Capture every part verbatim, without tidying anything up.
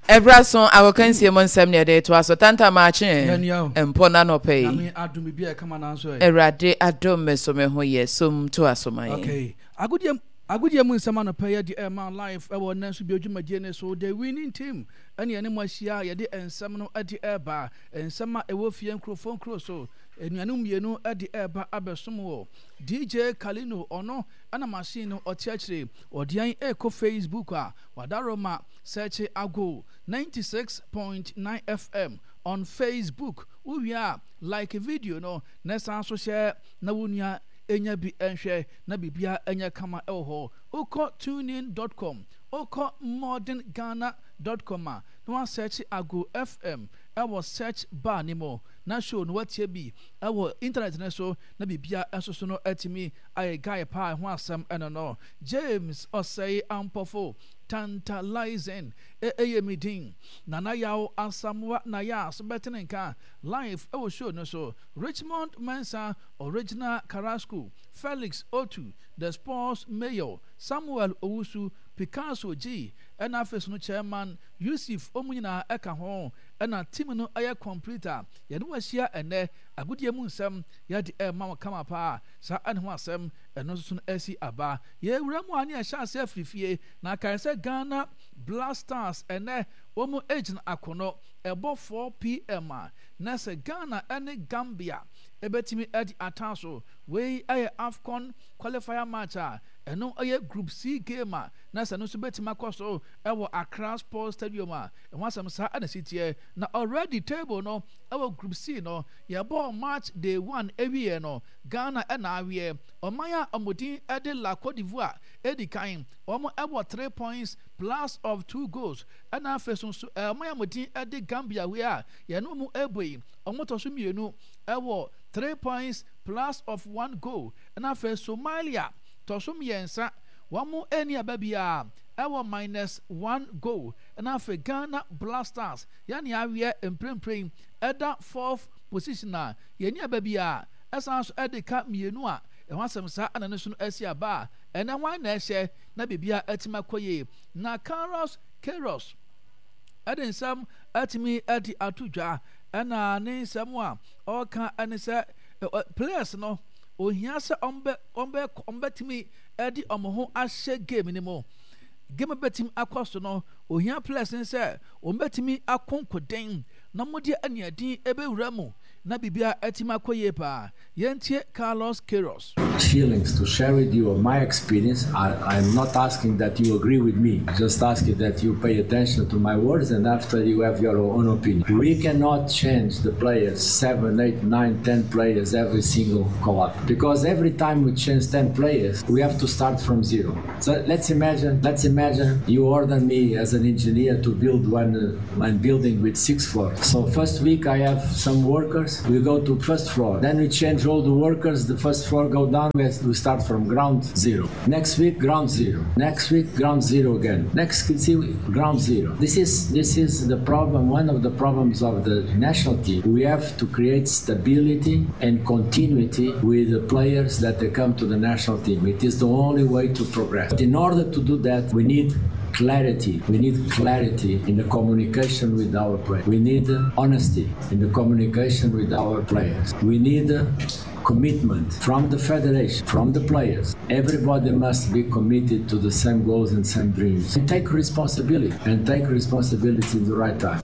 Ebrason awokansie mo nsem ne de to aso tanta ma ache empo na no pay na me adumi bia kama na so erade adom meso me ho ye som to aso man. Okay, agudie agudie mu nsem na pay de e man life e won nanso bi odwumadie ne so the winning team ene ene mo ahia ye de ensem no ade e ba ensem a e wo fie nkrofon kro so enuanu mienu ade e ba abesom wo D J Kalino ono ana machine no otiachire odian e ko Facebook a wadaroma search ago ninety-six point nine F M on Facebook. Uwia like a video no nesa so share na wonua enya bi enhwe na bibia enya kama elho oko tunein dot com oko modern ghana dot com no search ago F M ewo search bar nimo na show no watie bi ewo internet na so na bibia enso no atimi aye guy pa ho asem eno no James Osei Ampofo tantalizing e eyemidin nana yawo asamwa na ya so betenenka live ewo show no so Richmond Mensa original Carrasco Felix Otu the sports mayor Samuel Owusu Picasso G ena face no chairman Yusuf Omunyina eka ho ena team no aye computer ye no wahia ene agudie mu nsem ye de e ma kama pa sa ene ho asem eno so no asi aba ye wura mu ani a sha se afrifie na kan se Ghana Blasters ene omu agent akono ebo four p m na se Ghana ene Gambia ebetimi edi ataso we aye AFCON qualifier match a eno aye group C game na se no so betima koso ewo Accra Sports Stadium a enwa sam sa ana sitie na already table no ewo group C no ye ball match day one ewie no Ghana ena awie omaya omodin ede la Cote d'Ivoire edi kan omo ewo three points plus of two goals ena feso so omaya modin ede Gambia we a ye no mu eboi omo to so mienu ewo three points plus of one goal ena feso Somalia to so miensa wamu eni ababia ewo minus one goal and afe Ghana Blasters yani awie emprempren eda fourth position na yeni ababia esanso edeka mienu a ehwasem sa anane so no asia ba ena wan na ehye na bibia atima koye na Carlos Keros eden sam atimi adi atudwa ena ne sam a oka anese players no ohia se ombe ombe ombe timi edi omoho ahye game ni mo game betim akoso no ohia players nse ombetimi akonkoden na modi aniadin ebewura mu na bibia atima koye pa yentie Carlos Keros. Feelings to share with you of my experience. I, I'm not asking that you agree with me, just asking that you pay attention to my words and after you have your own opinion. We cannot change the players, seven, eight, nine, ten players every single co-op, because every time we change ten players, we have to start from zero. So let's imagine, let's imagine you order me as an engineer to build one, uh, one building with six floors. So first week I have some workers, we go to first floor, then we change all the workers, the first floor go down, we start from ground zero. Next week, ground zero. Next week, ground zero again. Next week, ground zero. This is this is the problem, one of the problems of the national team. We have to create stability and continuity with the players that they come to the national team. It is the only way to progress. But in order to do that, we need clarity. We need clarity in the communication with our players. We need honesty in the communication with our players. We need commitment from the federation, from the players. Everybody must be committed to the same goals and same dreams. And take responsibility, and take responsibility in the right time.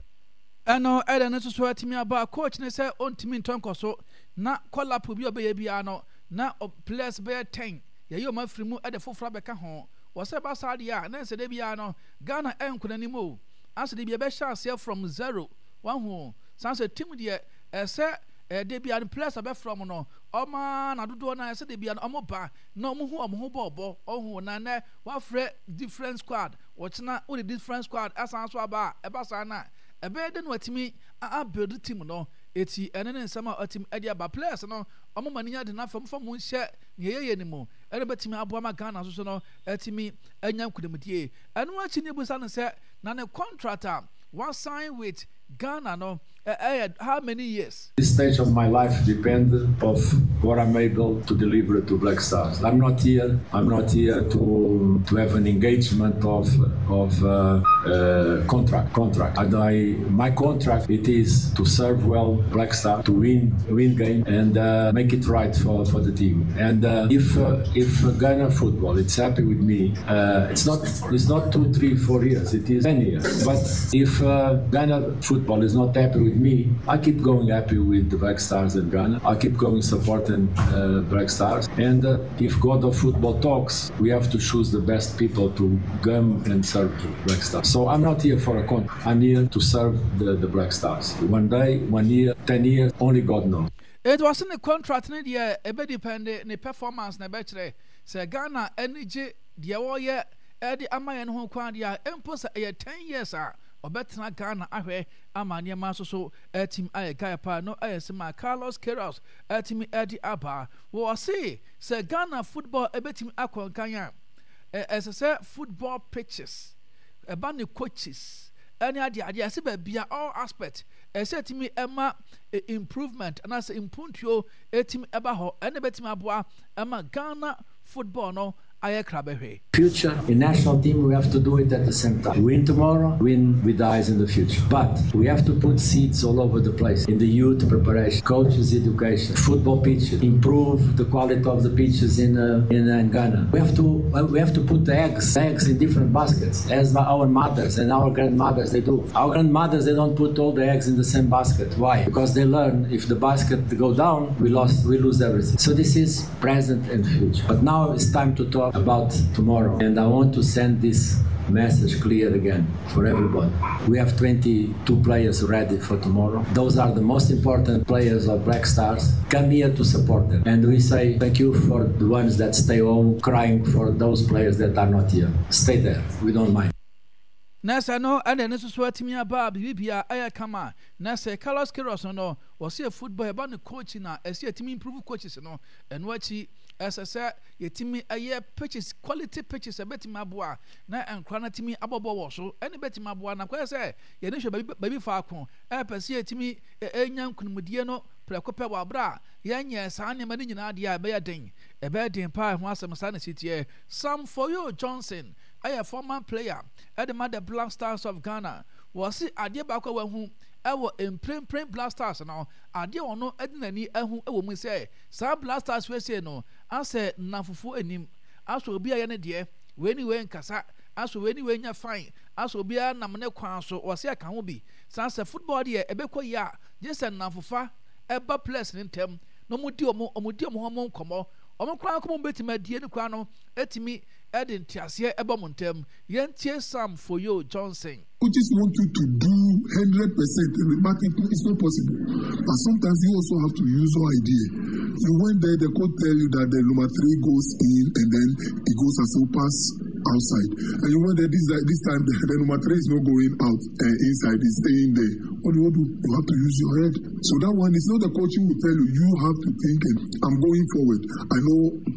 Ano eda na so atimi aba coach ne say ontimi ntonko so na collapse bi obeye bia no na players be ten ye yo mafiri mu eda fofora beka ho wo se ba sa dia na se de bia no Ghana enkuna ni mo ase de bia be chance from zero one ho sanse team de ese e de bia the players be from no oma na dodo na ese de bia no omo ba na omo hu omo hu bobo ohu na na wa frɛ different squad wo chena wo the different squad asan so aba e ba sa na ebe de no atimi a build team no eti ene ne nsama atim ade aba players no omo maninya de na fam fam nhye yeye ni mo ene betimi abo ama Ghana so so no atimi anya nkudemdie eno achi ne busa no se na ne contractor was signed with Ghana no uh, how many years? This stage of my life depends of what I'm able to deliver to Black Stars. I'm not here. I'm not here to to have an engagement of of. Uh, uh, contract. Contract. And I, my contract it is to serve well Black Star, to win win game and uh, make it right for, for the team. And uh, if uh, if uh, Ghana football it's happy with me, uh, it's not it's not two, three, four years. It is ten years. But if uh, Ghana football is not happy with me, I keep going happy with the Black Stars in Ghana. I keep going supporting uh, Black Stars. And uh, if God of football talks, we have to choose the best people to come and serve Black Stars. So I'm not here for a contract. I'm here to serve the, the Black Stars. One day, one year, ten years, only God knows. It wasn't a contract in the year, a bit dependent the performance na betre. Say Ghana energy the warrior Eddie Amayan Hong Kwan dia impose a ten years are or better Ghana ahwe amania maso so a team I pa no ayesima Carlos Queiroz a team Eddie Abba. Wo say say Ghana football a bit team akon kanya as I say football pitches a band of coaches any idea idea say be all aspect a say to me Emma improvement and as impuntio a team eba ho and a betim aboa Emma Ghana football no future in national team we have to do it at the same time. Win tomorrow, win with eyes in the future. But we have to put seeds all over the place in the youth preparation, coaches education, football pitches, improve the quality of the pitches in uh, in, uh, in Ghana. We have to uh, we have to put the eggs eggs in different baskets as our mothers and our grandmothers they do. Our grandmothers they don't put all the eggs in the same basket. Why? Because they learn if the basket go down, we lost we lose everything. So this is present and future. But now it's time to talk about tomorrow, and I want to send this message clear again for everybody. We have twenty-two players ready for tomorrow. Those are the most important players of Black Stars. Come here to support them, and we say thank you for the ones that stay home crying for those players that are not here. Stay there, we don't mind. Nasa no and then so swatimi aba bibia aya kama nasa Carlos Queiroz no was a football about the coach na as a team improve coaches no and wachi as I said your team a year pitches quality pitches a betim aboa na enkra na team abobo wo so any betim aboa na kwa say ye ne hwe baby fa ko e pese a team enyan kunumudie no prekope wa bra ye nya sa ne ma ni nyina de a be den e be den pa ho asem sa na sitie Sam Foyo Johnson a former player at the Mother Black Stars of Ghana was it Adia Bako who ever in plain plain Black Stars now Adia or no Ednani who ever me say some Black Stars we say no I said Nafufu and him as will be a dear when you went Kasa as when you went fine as will be a Namane Council or say I can be sans a football dear a beko ya just a Nafufa eba place in term no mudio mo omudio mo mo komo omo kwan ko mo betima die ne kwan no etimi Edin Tiasia Ebomontem, Yentie Sam Foyo Johnson. Coaches want you to do one hundred percent, but it's not possible. But sometimes you also have to use your idea. You went there, the coach tell you that the number three goes in and then it goes as a pass outside. And you went there this, this time, the, the number three is not going out uh, inside, it's staying there. What do you do? You have to use your head. So that one is not the coach who will tell you, you have to think, and I'm going forward. I know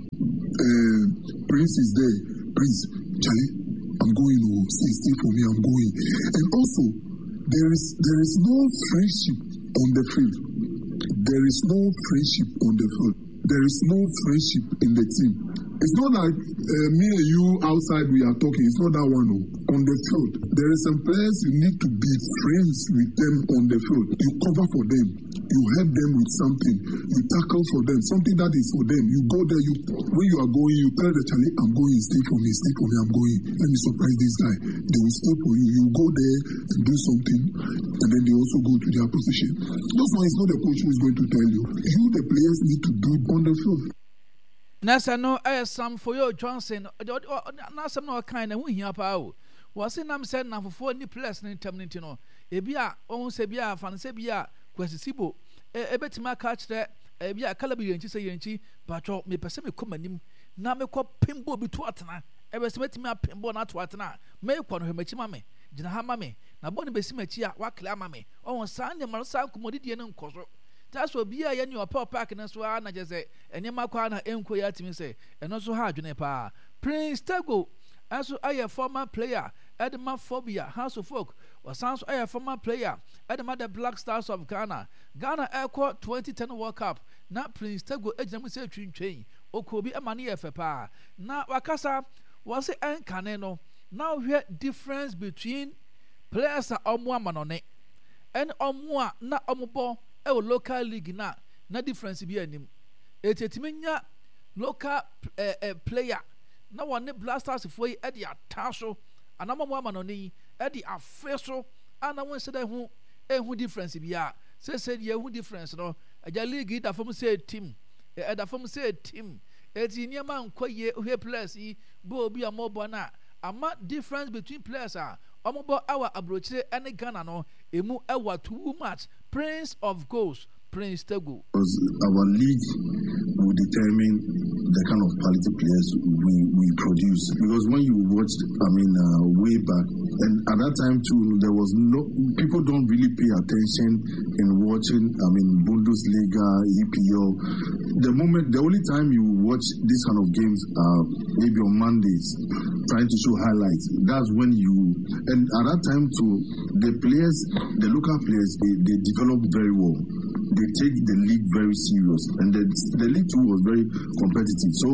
uh, Prince is there. Prince, Charlie, I'm going, oh, stay, stay for me, I'm going. And also, there is there is no friendship on the field. There is no friendship on the field. There is no friendship in the team. It's not like uh, me and you outside we are talking. It's not that one. No. On the field, there are some players you need to be friends with them on the field. You cover for them. You help them with something. You tackle for them. Something that is for them. You go there. You when you are going, you tell the Charlie, I'm going. Stay for me. Stay for me. I'm going. Let me surprise this guy. They will stay for you. You go there and do something, and then they also go to their position. That's why it's not the coach who is going to tell you. You, the players, need to do it on the field. Nasa no eh Sam Foyo Johnson na some no kind na hu hia pa o was nam say na fofo ni plus ni terminate no e bia on se bia fan se bia kwasisibo e betima ka kire e bia kala bi yanchi se yanchi patro me pese me komanim na me ko pimbo bi to atena e be se metimi apimbo na to atena me ko no hemachi ma me gina ha ma me na bo ne be simachi a wa kla ma me on san ne maro san komodidie ne nkoso that's what be a yen your park and so na just say and your makwana enko ya timi say and also ha adwene pa Prince Tego also a former player Edma Phobia House of Folk was sounds a former player Edma the Black Stars of Ghana Ghana Airport twenty ten World Cup na Prince Tego ejam say twin twin okobi amani efe pa na wakasa was enkane no now we difference between players a omo amanone and omo a na omo bo e local league na na difference bi anim etetimenya local uh, uh, player na one Blasters for e de ataso anamo amanone e de afeso ana won se da hu e hu difference bi a se se de hu difference no aja league da fam say team e da fam say team eti niam ankoye he players yi bo obi amobo na ama difference between players are omobo our abrochire any Ghana no emu ewa too much. Prince of goals, Prince Tego. Our league will determine the kind of quality players we, we produce. Because when you watched, I mean, uh, way back, and at that time too, there was no, people don't really pay attention in watching, I mean, Bundesliga, E P L. The moment, the only time you watch this kind of games, uh, maybe on Mondays, trying to show highlights. That's when you, and at that time too, the players, the local players, they, they develop very well. They take the league very serious, and the, the league too was very competitive. So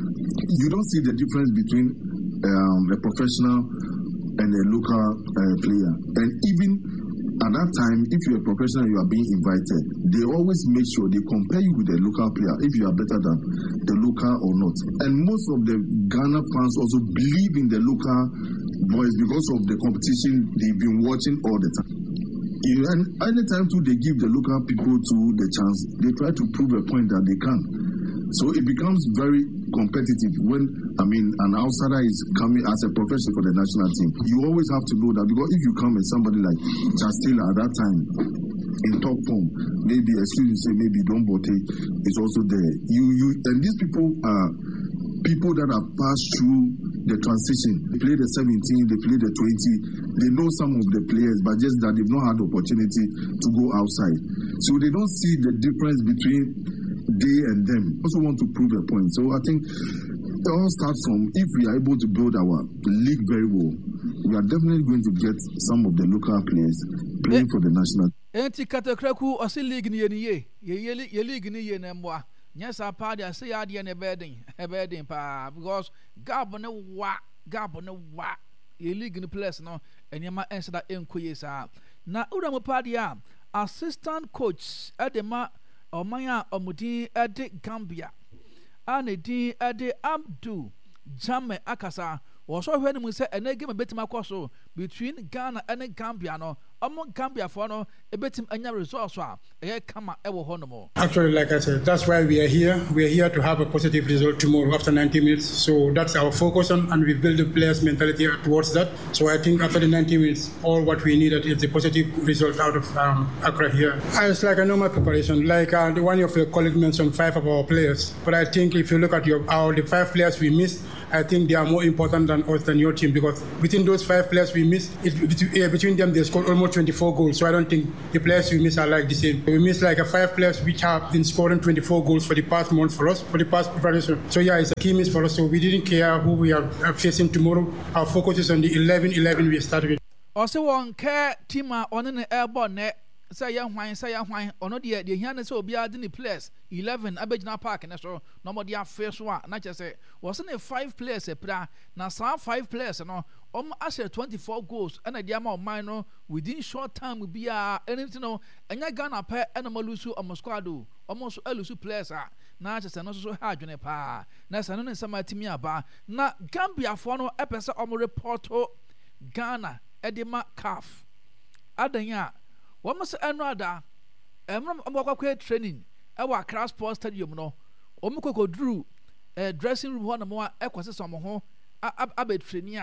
you don't see the difference between um, a professional and a local uh, player. And even at that time, if you're a professional, you are being invited. They always make sure they compare you with a local player if you are better than the local or not. And most of the Ghana fans also believe in the local boys because of the competition they've been watching all the time. And anytime too they give the local people to the chance, they try to prove a point that they can. So it becomes very competitive when, I mean, an outsider is coming as a professional for the national team. You always have to know that, because if you come as somebody like Charles Taylor at that time in top form, maybe, excuse me, say maybe Don Bote is also there. You, you, and these people are people that have passed through the transition. They play the seventeen, they play the twenty. They know some of the players, but just that they've not had the opportunity to go outside. So they don't see the difference between they and them. Also want to prove a point. So I think it all starts from, if we are able to build our league very well, we are definitely going to get some of the local players playing for the national. Enti katakreku osi league ni ye ye ye league ni ye na mwa. Yes, I party I say idea ne bedding, a bedding pa because Gabon wa Gabon wa ye league in the place no and yama answer that enquiry sa. Na ura mo party assistant coach Edema Omaya Omudi Ede Gambia and Edi Ede Abdu Jame Akasa was so when we say and they give a bit makoso between Ghana and Gambia no among Gambia for no a bit anya resource a kama ewo honomo. Actually, like I said, that's why we are here. We are here to have a positive result tomorrow after ninety minutes. So that's our focus on, and we build the players' mentality towards that. So I think after the ninety minutes, all what we needed is the positive result out of um, Accra here. It's like a normal preparation. Like uh, the one of your colleagues mentioned, five of our players. But I think if you look at your our the five players we missed, I think they are more important than us than your team, because within those five players we missed, it, between, between them they scored almost twenty-four goals. So I don't think the players we miss are like the same. We miss like a five players which have been scoring twenty-four goals for the past month for us, for the past preparation. So yeah, it's a key miss for us. So we didn't care who we are facing tomorrow. Our focus is on the eleven eleven we started with. Also, one care team on an airborne net. Say young wine, say young wine, or not yet. The Hannah so be out in the place. Eleven Abidjan Park, and so no more their first one. Not just say, wasn't it five players a pra? Now, some five players, and all. Um, I said twenty-four goals, and a diamond of minor within short time will be a anything, and I gonna pay animal lusu or Mosquado, almost a lusu players are. Now, just another so hard in a pa. Now, I know some timia bar. Now, Gambia for no episode of reporto Ghana, Edema calf. Adanya. What must I know that? I'm not training. Our class sports stadium no. Omukoko drew a dressing room one more equasis on home. Abe training.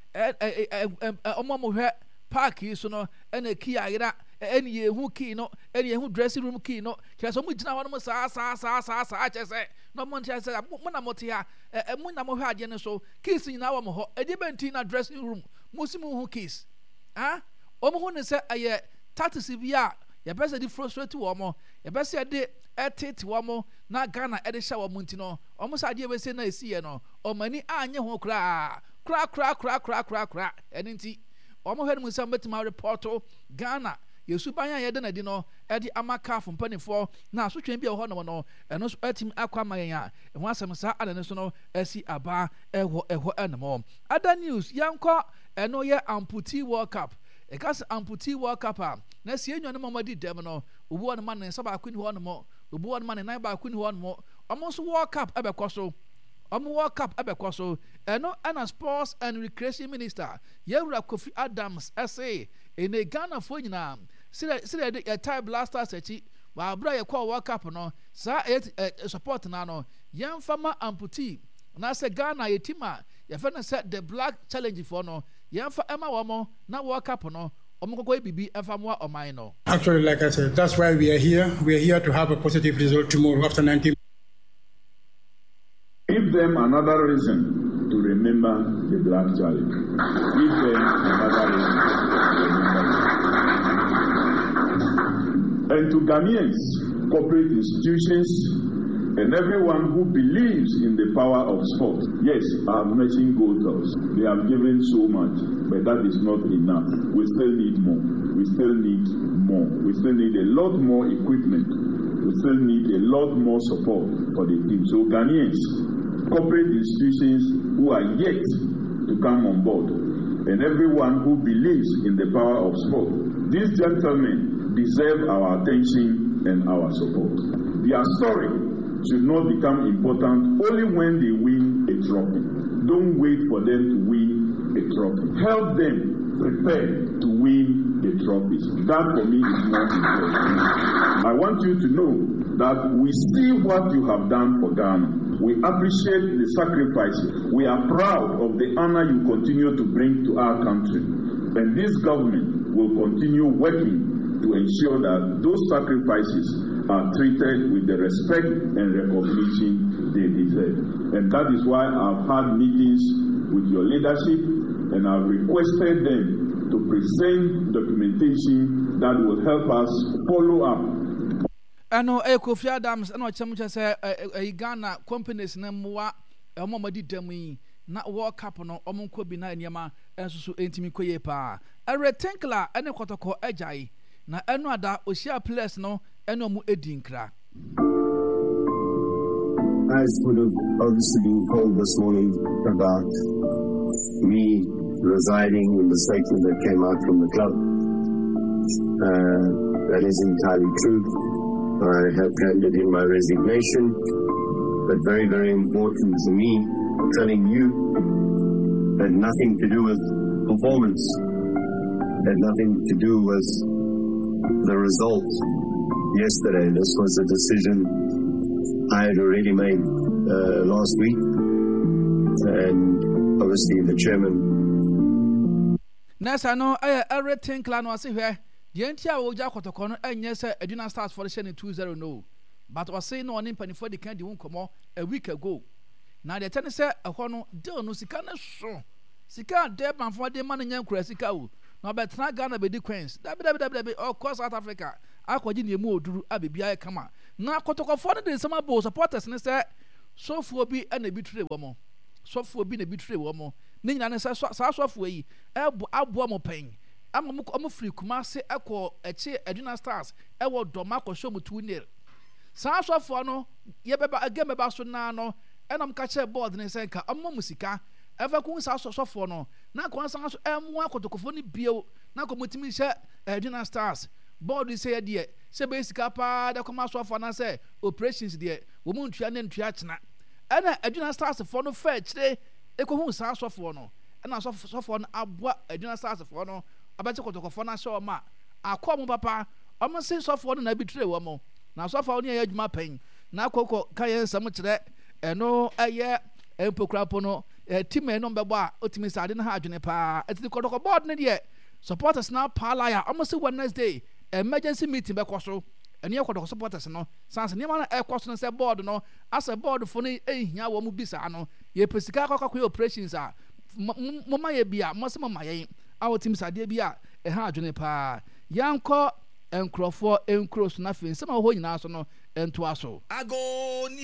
Omo he park is no and a key I any who key no any who dressing room key no. Just so much now one sa sa sa sa sa. I just say no one just said Monamotia a Munamo had so kissing our mo a debentina dressing room. Musimu who kiss. Ah, Omo say a Tati bia ya best di frustrate womo ya best de etete womo na Ghana e de sha womo ntino omo sa de we say na esi no o mani anye ho kra kra kra kra kra kra kra eninti omo hwe mu sam betima report Ghana yesu banya ye de na di no e di amaka fo mpanifo na so twen bia ho no no eno so atim akwa mayen a e ho asem sa adane so no asi aba eho eho enemo other news yanko eno ye amputee world cup e kas amputee world cup a na sie enyo no mamadi dem no obu won man nsa ba kwini ho no mo obu won man nan ba kwini ho no mo omo so world cup ebekoso omo world cup ebekoso eno ana sports and recreation minister Yewura Kofi Adams say ene Ghana fo nyina sire sire de tie blasters echi wa abra ye call world cup no sa support na no yemfama amputee na se Ghana ye tima ye fe na se the black challenge for no yemfa ema wo mo na world cup no. Actually, like I said, that's why we are here. We are here to have a positive result tomorrow after ninety. Give them another reason to remember the black challenge. Give them another reason to remember. And to Ghanaians, corporate institutions, and everyone who believes in the power of sport. Yes, I have mentioned Gold Coast. They have given so much, but that is not enough. We still need more. We still need more. We still need a lot more equipment. We still need a lot more support for the team. So Ghanaians, corporate institutions who are yet to come on board, and everyone who believes in the power of sport, these gentlemen deserve our attention and our support. Their story should not become important only when they win a trophy. Don't wait for them to win a trophy. Help them prepare to win the trophies. That for me is more important. I want you to know that we see what you have done for Ghana. We appreciate the sacrifices. We are proud of the honor you continue to bring to our country. And this government will continue working to ensure that those sacrifices are treated with the respect and recognition they deserve. And that is why I've had meetings with your leadership and I've requested them to present documentation that will help us follow up. I know Kofi Adams and what some say a Ghana companies namewa a momadi demi na World Cup no omunko bi na nyama enso so entimi koye pa a rectangular ene kotoko ajai na eno ada osia players no eno mu edinkra. I would have obviously been told this morning about me resigning in the statement that came out from the club. Uh, that is entirely true. I have handed in my resignation, but very, very important to me, telling you had nothing to do with performance, had nothing to do with the result yesterday. This was a decision I had already made uh, last week, and obviously the chairman. Nessa, no, I everything clan was here. The entire Oja Kotokono, and yes, I did not start for the Shen two zero no, but was saying no one in penny for the candy won't come a week ago. Now the tennis said a hono, don't know Sikana so. Sika dead man for the money young Cressicao. No, but not gonna be the queens. W of course, South Africa. I could in your mood, Drew Abbey, Kama. Now, Kotoko for the summer bowl supporters and said, so for be and a betray woman. So for being a betray woman. Nina says, South way, Abuamo pain. I'm a free Kumasi Echo, a chair, Edina Stars, Ewo Domaco show me two nil. South of Fono, Yabba again about Sonano, and I'm catching a board and say, I'm Musica. Ever go South of Fono. Now, once I was M one Kotokofoni Bio, now committing Edina Stars. Board is here, dear. Say basically, pa, the commercial for say operations, dear. Woman, Trian and Triachna. And I do not start to follow fetch today. Echo who sounds of one. And I saw for one abwa, I do not start to follow. I bet you could talk for show ma. I call papa. I must say soft one and I betray one more. Now, so far, near edge my pain. Now, Coco, Kayan, so much that. And no, a year, and Pocrapono, a team and number one, Otimis, I didn't have any pa. It's the Cotoco board, yet. Supporters now, Palaya, almost Wednesday. Emergency meeting back also, and you could supporters no. Sans Niman air question say board no, as a board for any eh, ya womu bisano, ye Pesica operations are Mama Bia, Mossimo Maye, our teams are dear Bia, a hard juniper, young call and Crawford and cross nothing, some of who in Arsenal and to us. I go near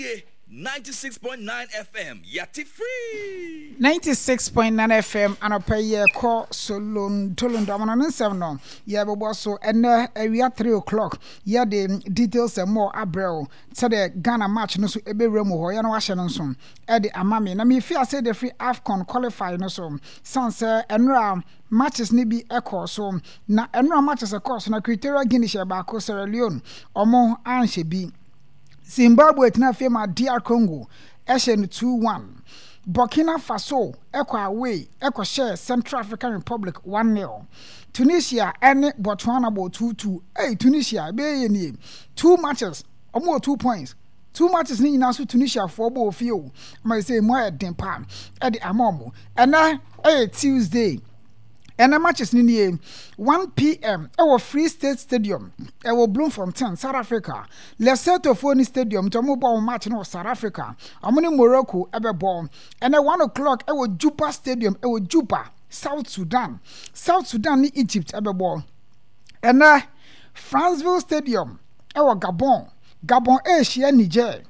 ninety-six point nine F M, yati free. ninety-six point nine F M, anope ye ko solon tolon damono nsem no. Ye bebo so ene area three o'clock. Ye the details and more abrel. So the Ghana match no so ebe remo ho ya no wahye no so. E de amame na me feel say the free AFCON qualify no so. Sanse enra matches ni bi ekọ so na enra matches ekọ so na Equatorial Guinea she ba ko Sierra Leone. Omo anhye bi. Zimbabwe tina fema D R Congo Eshen two one. Burkina Faso ekwa away ekwa share Central African Republic one nil. Tunisia ene Botswana bo two two. Hey Tunisia be ye two matches omo two points. Two matches ni nyina so Tunisia for bo fio. Ma say mo e den pa e de amomo. Ena eh Tuesday. And the matches ni one p m Our Free State Stadium, our Bloemfontein, South Africa. Lesotho Foni Stadium, to move on match no South Africa. Amoni Morocco, ebe born. And at one o'clock, our Juba Stadium, our Juba, South Sudan. South Sudan ni Egypt, ebe born. And uh, Franceville Stadium, our Gabon, Gabon Asia, Niger.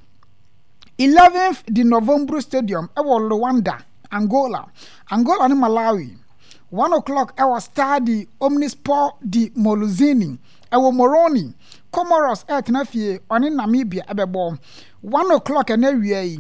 eleventh the November Stadium, our Rwanda, Angola, Angola ni Malawi. One o'clock, our study Omnisport di Moluzini, our Moroni, Comoros et Nafie, on in Namibia, Ebebo. One o'clock, and area,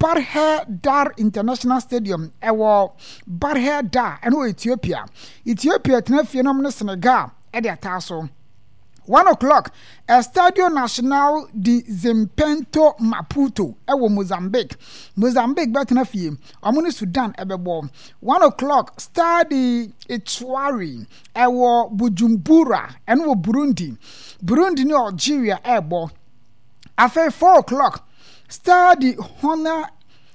Barhe Dar International Stadium, our Barhe Dar, and Ethiopia. Ethiopia, Nafie, Nomina Senegal, Edia Tasso. One o'clock, Estadio Nacional de Zempento Maputo, ewo Mozambique. Mozambique betina fie, amuni Sudan ebebo. One o'clock, Stadi Etwari, ewo Bujumbura, enwo Burundi. Burundi ni Algeria ebo. Afe four o'clock, Stadi Honor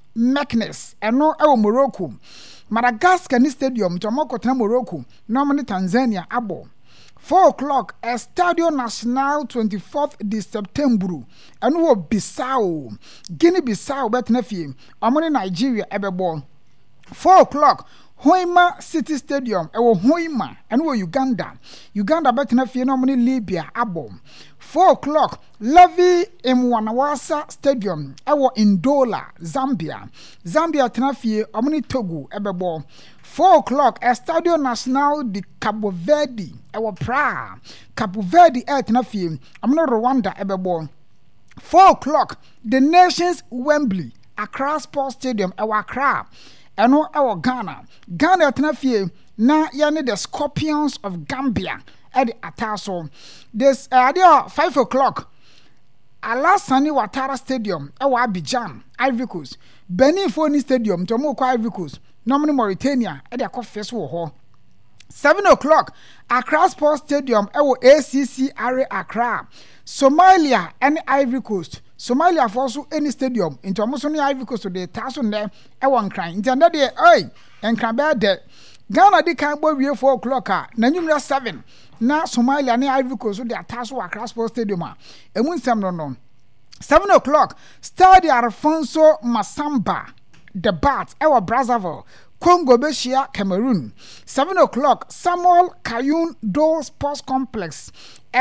Meknes, eno ewo Morocco. Madagascar ni stadium, Tomoko tena Morocco, nomini Tanzania abo. Four o'clock, Estadio Nacional twenty-fourth de September. And wo Bissau, Guinea Bissau, Betnefie, Amoni Nigeria, Ebebo. Four o'clock, Hoima City Stadium, Ewo Hoima, and wo Uganda. Uganda Betnefie, Nomini Libya, Abo. Four o'clock, Levi Mwanawasa Stadium, Ewo Ndola, Zambia. Zambia Tenafie, Amoni Togo, Ebebo. Four o'clock, Estadio Nacional de Cabo Verde, ewa Praia. Cabo Verde et Nafie, Amno Rwanda ebebo. Four o'clock, the Nations Wembley, Accra Sports Stadium, ewa Accra. Eno ewa Ghana. Ghana et Nafie, na yani the Scorpions of Gambia, edi ataso. This uh, five o'clock, Alassane Ouattara Stadium, ewa Abidjan, Ivory Coast. Benin Foni Stadium, Tomoko Ivory Coast. Nomini Mauritania, e de akofes wo ho. Seven o'clock, Accra Sports Stadium, ewo A C C R Accra. Somalia and Ivory Coast. Somalia for also any stadium. Into almost only Ivory Coast to the thousand there, ewo nkran. Into another day, oi, nkran be de. Ghana di kan bo wie four o'clock a, na nyumra seven. Na Somalia and Ivory Coast to the thousand Accra Sports Stadium a. Emu nsem no no. Seven o'clock, Stade Alfonso Masamba. The Bat, ewa Brazzaville, Congo Beshia, Cameroon. Seven o'clock, Samuel Kayun Do Sports Complex,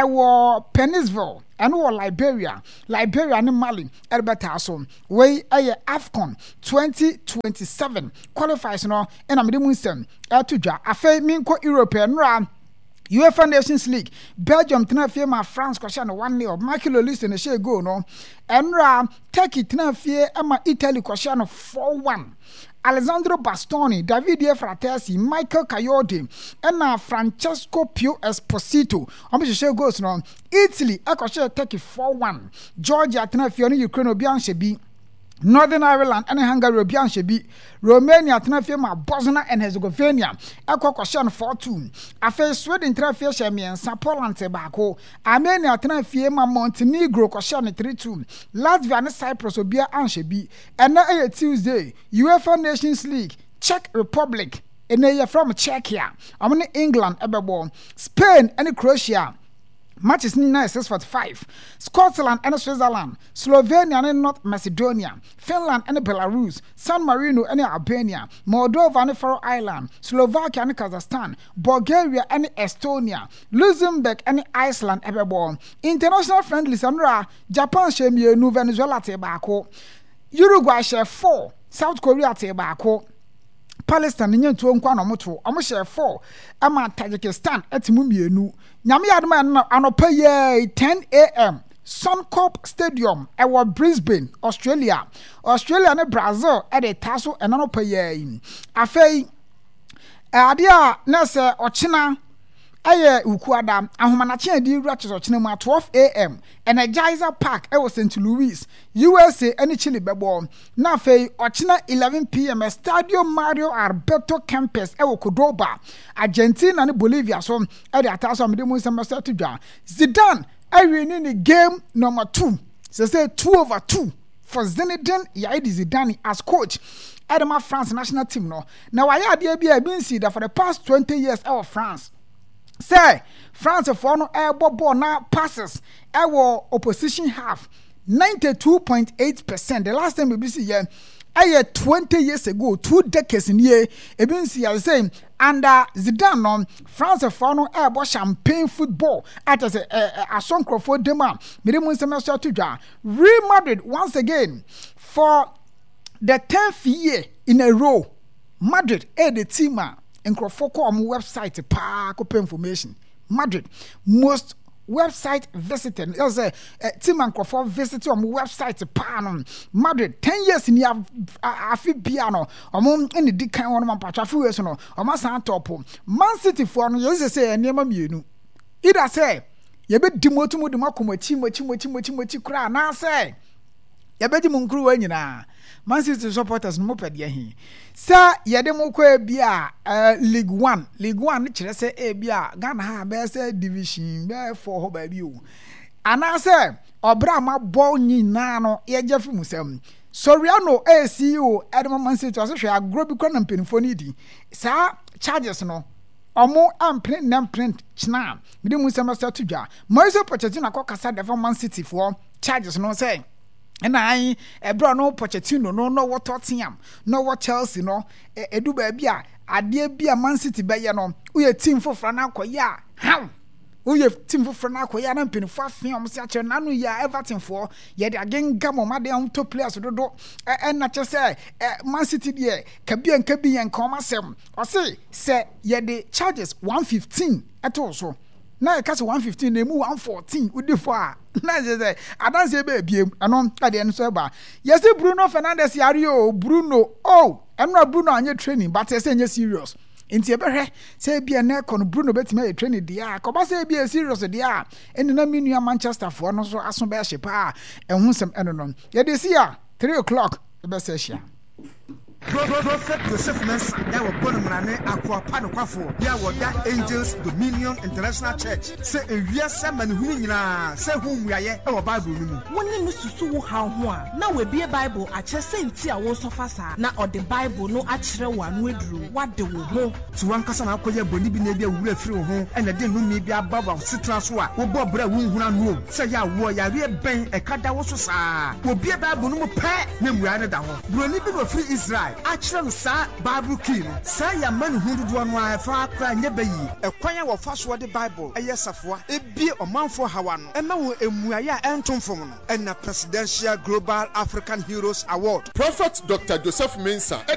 ewa Pennisville, and ewa Liberia, Liberia and Mali, Elbetaso. We aye AFCON twenty twenty-seven qualifies no, and I'm the Munsen, Eltuja, Afe Minko European Ram. UEFA Nations League, Belgium tena fie ma France kwa shano one nil. Michael Olise ne she go no. Enra Turkey tena fie ama Italy kwa shano four one. Alessandro Bastoni, Davide Fratesi, Michael Coyote, ena Francesco Pio Esposito. Omo she goes no. Italy kwa shano Turkey four one. Georgia tena fie no Ukraine obi an shebi. Northern Ireland and Hungary obi an shebi. Romania tena fie ma Bosnia and Herzegovina ekwa kwashan four two. Afa Sweden tena fie shemiensa Poland te baako. Armenia tena fie ma Montenegro kwashan three two. Latvia and Cyprus obi an shebi. Ena e Tuesday UEFA Nations League Czech Republic ene from Czechia. Amone England ebebo. Spain and Croatia matches nine six forty-five. Scotland and Switzerland, Slovenia and North Macedonia, Finland and Belarus, San Marino and Albania, Moldova and Faroe Island, Slovakia and Kazakhstan, Bulgaria and Estonia, Luxembourg and Iceland ebebo. International friendlies and Japan shemie nu Venezuela te baako. Uruguay share four, South Korea te baako. Palestine nye ntuo nkwa no moto omo share four ama Tajikistan etimu mienu nyame adoma no anopa ye ten a m Suncorp Stadium ewo Brisbane Australia Australia ne Brazil e de taso enanopa ye afei ade a na se ochina eye ukuada ahomanache adi wura ochina mu twelve a m Energizer Park ewo Saint Louis U S A any Chile bebo na afei ochina eleven p m Stadio Mario Alberto Campos ewo Cordoba Argentina ne Bolivia so e de ataso amede mu semester to dwa Zidane I win in game number two. So say two over two for Zinedine Zidane as coach. Edema France national team no. Now I had the idea been see that for the past twenty years our France. Say France for no air ball now passes our opposition half ninety-two point eight percent. The last time we see here I twenty years ago, two decades in here, even see I say under Zidane on France for no air ball champagne football at as a a song for demand. Minimum semester to Real Madrid once again for the tenth year in a row. Madrid eh the team and Crofoko on website pa open information. Madrid most website visited as a team and Crawford visited on website pan Madrid ten years in your afi piano among any dick kind one man patch few years no or masan top Man City for no yes say niema mienu ida say ye be dimotumu de makomachi machi machi machi machi kura na say ye be di munkuru wa nyina Man City supporters no pede hi sa ye de mo kwa bia League one League one ni kire say e bia Ghana ha be say division be for ho ba bi o ana say obra ma ball nyina no ye je fi musam Soriano A C E O Edmond Man City so hwe agro bi kwa na mpenfo ni di sa charges no omo amprint na print china me de musam start to dwa Mauricio Pochettino akokasa de Man City for charges no say and I ebro no Pochettino no no what Tottenham no what Chelsea no edu ba bia ade bia Man City be ye no uye team for frana akoya how uye team for frana akoya na mpinfo afin om se ache na no ya Everton for ye de agenga mo ma de on top players dodo e na che say Man City de ka bia nka bi yen ka ma sem o se se ye de charges one fifteen eto so na e kase one fifteen na mu one fourteen udi for a na je say adanse be biem anon ade en so ba yes Bruno Fernandes yare o Bruno oh enra Bruno anye training but say enye serious nti ebehwe say bia na kon Bruno betima e training dia ko ba say bia serious dia eni na menu Manchester for no so aso be hye pa ehun sem eno no ye de sia three o'clock e be say hia Prophet Joseph Mensah that were born in Aqua Panoquafo. There were that Angels Dominion International Church. Say a year seven who say whom we are our Bible. One name is Susu how now we be a Bible. I just say tia was so fast now or the Bible no actual one we drew. What do we go to one cousin? I'll call your body be maybe a real through home and I didn't maybe above of citrus. What Bob Bra won't know. Say ya war ya real bang a cat that was so sad. Will be a Bible no pet. Name we are down. We're living free Israel. Actually, sir, Bible King. Say a man who do one wife for a cry never ye. A choir of fast word the Bible. A yes of what? It be a man for Hawan. A man with a Muaya Anton Fon and a Presidential Global African Heroes Award. Prophet Doctor Joseph Mensah.